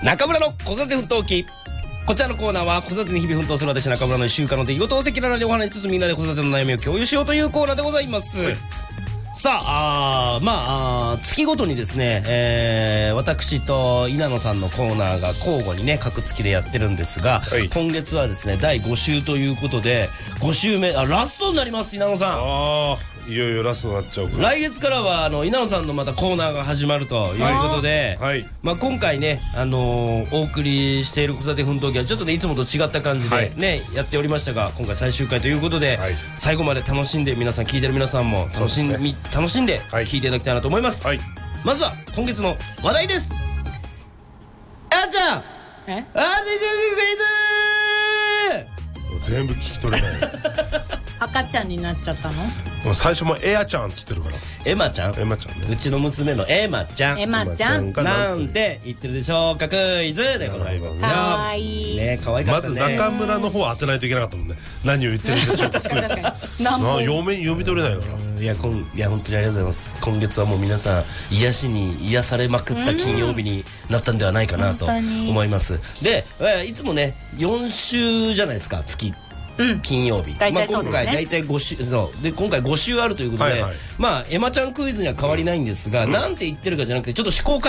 中村の子育て奮闘記。こちらのコーナーは子育てに日々奮闘する私中村の1週間の出来事を赤裸々にお話しつつみんなで子育ての悩みを共有しようというコーナーでございます。さあ、月ごとにですね、私と稲野さんのコーナーが交互にね、各月でやってるんですが、はい、今月はですね、第5週ということで、5週目、ラストになります、稲野さん。 いよいよラストになっちゃうか。 来月からは稲野さんのまたコーナーが始まるということで、はい、今回ね、お送りしている子育て奮闘記はちょっとねいつもと違った感じでね、やっておりましたが、今回最終回ということで、最後まで楽しんで皆さん聞いてる皆さんも楽しんで聞いていただきたいなと思います。まずは今月の話題です。あーちゃん、 全部聞き取れない赤ちゃんになっちゃったの？ もう最初もエアちゃんって言ってるから。 エマちゃん、 ね、 うちの娘のエマちゃん。 エマちゃんなんて言ってるでしょうか。クイズでございますよ。 かわいいね、可愛かったね。 まず中村の方を当てないといけなかったもんね。何を言ってるでしょうか。読み取れないから。 いや本当にありがとうございます。今月はもう皆さん癒されまくった金曜日になったんではないかなと思います。で、いつもね4週じゃないですか、月。金曜日、今回大体5週、で今回5週あるということで、エマちゃんクイズには変わりないんですが、なんて言ってるかじゃなくてちょっと思考